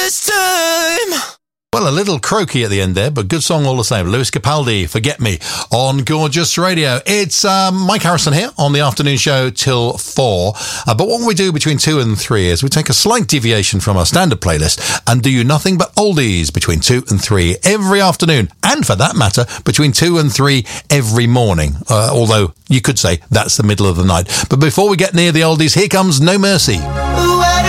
this time. Well, a little croaky at the end there, but good song all the same. Lewis Capaldi, Forget Me, on Gorgeous Radio. It's Mike Harrison here on the afternoon show till 4. But what we do between 2 and 3 is we take a slight deviation from our standard playlist and do you nothing but oldies between 2 and 3 every afternoon. And for that matter, between 2 and 3 every morning. Although you could say that's the middle of the night. But before we get near the oldies, here comes No Mercy. Ooh.